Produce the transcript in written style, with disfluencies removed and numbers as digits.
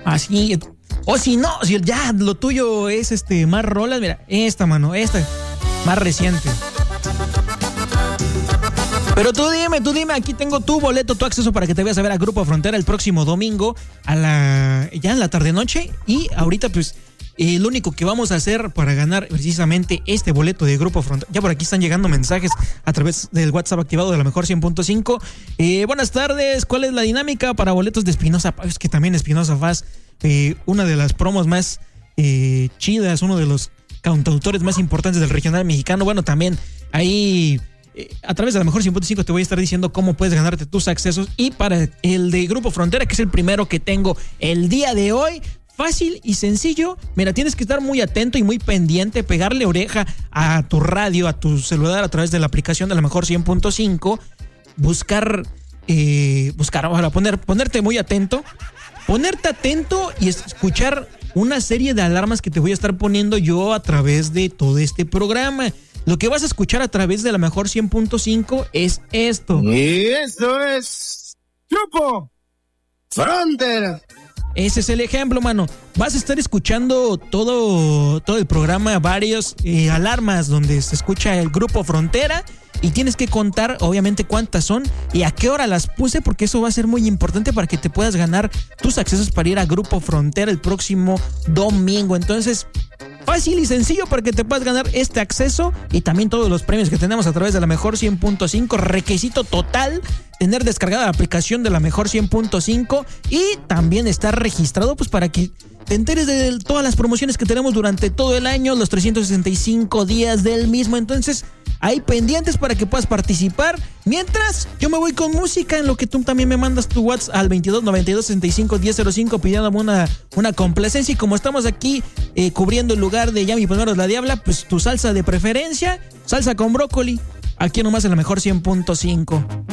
Así. O si no, si ya lo tuyo es más rolas, mira, esta más reciente. Pero tú dime, aquí tengo tu boleto, tu acceso para que te vayas a ver a Grupo Frontera el próximo domingo ya en la tarde-noche. Y ahorita pues lo único que vamos a hacer para ganar precisamente este boleto de Grupo Frontera. Ya por aquí están llegando mensajes a través del WhatsApp activado de la mejor 100.5. Buenas tardes, ¿cuál es la dinámica para boletos de Espinosa Paz? Es que también Espinosa Paz, una de las promos más chidas, uno de los cantautores más importantes del regional mexicano. Bueno, también ahí a través de la mejor 100.5 te voy a estar diciendo cómo puedes ganarte tus accesos. Y para el de Grupo Frontera, que es el primero que tengo el día de hoy, fácil y sencillo. Mira, tienes que estar muy atento y muy pendiente, pegarle oreja a tu radio, a tu celular a través de la aplicación de la mejor 100.5, buscar, ahora ponerte muy atento, ponerte atento y escuchar una serie de alarmas que te voy a estar poniendo yo a través de todo este programa. Lo que vas a escuchar a través de la mejor 100.5 es esto. Y eso es Grupo Frontera. Ese es el ejemplo, mano. Vas a estar escuchando todo el programa, varios alarmas donde se escucha el Grupo Frontera, y tienes que contar, obviamente, cuántas son y a qué hora las puse, porque eso va a ser muy importante para que te puedas ganar tus accesos para ir a Grupo Frontera el próximo domingo. Entonces, fácil y sencillo para que te puedas ganar este acceso y también todos los premios que tenemos a través de la mejor 100.5. Requisito total: tener descargada la aplicación de la mejor 100.5 y también estar registrado, pues para que te enteres de todas las promociones que tenemos durante todo el año, los 365 días del mismo. Entonces, ahí pendientes para que puedas participar. Mientras, yo me voy con música, en lo que tú también me mandas tu WhatsApp al 22 92 65 1005 pidiéndome una complacencia. Y como estamos aquí cubriendo el lugar de Ya Mi Primero es la Diabla, pues tu salsa de preferencia, salsa con brócoli, aquí nomás en la mejor 100.5.